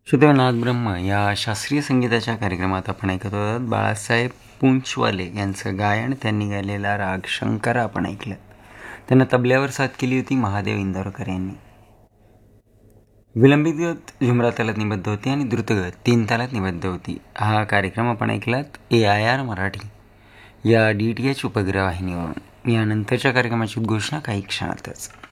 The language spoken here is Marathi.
श्रोते नाद ब्रह्म या शास्त्रीय संगीताच्या कार्यक्रमात आपण ऐकत आहोत बाळासाहेब पुंचवाले यांचं गायन. त्यांनी गायलेला राग शंकरा आपण ऐकलं. त्यांना तबल्यावर साथ केली होती महादेव इंदोरकर यांनी. विलंबित गत झुमरा तालात निबद्ध होती आणि द्रुतगत 3 तालात निबद्ध होती. हा कार्यक्रम आपण ऐकलात AIR मराठी या DTH उपग्रह वाहिनीवरून. यानंतरच्या कार्यक्रमाची घोषणा काही क्षणातच.